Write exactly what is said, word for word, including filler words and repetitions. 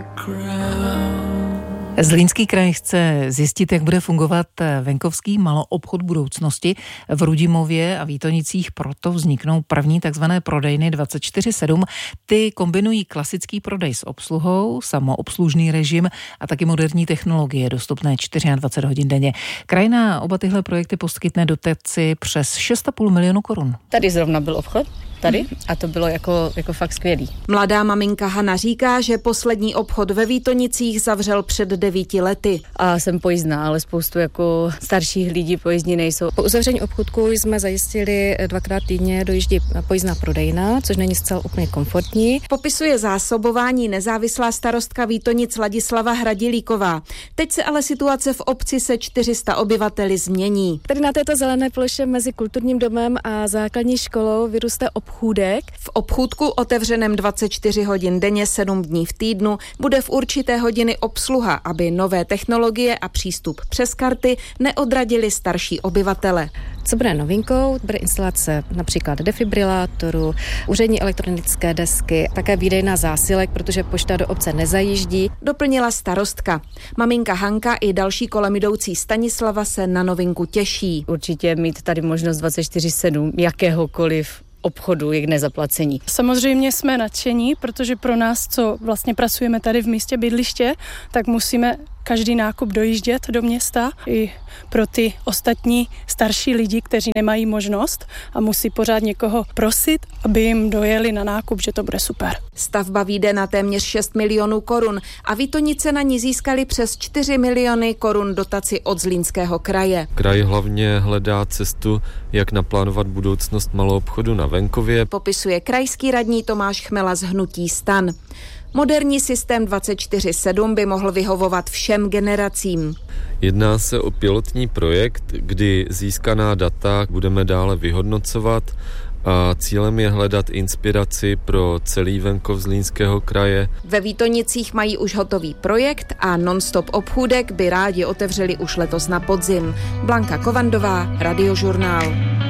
Zlínský kraj chce zjistit, jak bude fungovat venkovský maloobchod budoucnosti. V Rudimově a Vítonicích proto vzniknou první takzvané prodejny dvacet čtyři sedm. Ty kombinují klasický prodej s obsluhou, samoobslužný režim a taky moderní technologie, dostupné dvacet čtyři hodin denně. Kraj na oba tyhle projekty poskytne dotaci přes šest a půl milionu korun. Tady zrovna byl obchod. Tady a to bylo jako, jako fakt skvělý. Mladá maminka Hana říká, že poslední obchod ve Vítonicích zavřel před devíti lety. A jsem pojízdná, ale spoustu jako starších lidí pojízdní nejsou. Po uzavření obchodku jsme zajistili dvakrát týdně dojíždí pojízdná prodejna, což není zcela úplně komfortní. Popisuje zásobování nezávislá starostka Vítonic Ladislava Hradilíková. Teď se ale situace v obci se čtyři sta obyvateli změní. Tady na této zelené ploše mezi kulturním domem a základní školou vyrůstá obchůdek. V obchůdku otevřeném dvacet čtyři hodin denně, sedm dní v týdnu, bude v určité hodiny obsluha, aby nové technologie a přístup přes karty neodradili starší obyvatele. Co bude novinkou, bude instalace například defibrilátoru, úřední elektronické desky, také výdejná zásilek, protože pošta do obce nezajíždí. Doplnila starostka. Maminka Hanka i další kolem jdoucí Stanislava se na novinku těší. Určitě mít tady možnost dvacet čtyři sedm jakéhokoliv obchodu je k nezaplacení. Samozřejmě jsme nadšení, protože pro nás, co vlastně pracujeme tady v místě bydliště, tak musíme každý nákup dojíždět do města i pro ty ostatní starší lidi, kteří nemají možnost a musí pořád někoho prosit, aby jim dojeli na nákup, že to bude super. Stavba vyjde na téměř šest milionů korun a Vítonice na ní získali přes čtyři miliony korun dotaci od Zlínského kraje. Kraj hlavně hledá cestu, jak naplánovat budoucnost maloobchodu na venkově. Popisuje krajský radní Tomáš Chmela z hnutí STAN. Moderní systém dvacet čtyři sedm by mohl vyhovovat všem generacím. Jedná se o pilotní projekt, kdy získaná data budeme dále vyhodnocovat a cílem je hledat inspiraci pro celý venkov Zlínského kraje. Ve Vítonicích mají už hotový projekt a non-stop obchůdek by rádi otevřeli už letos na podzim. Blanka Kovandová, Radiožurnál.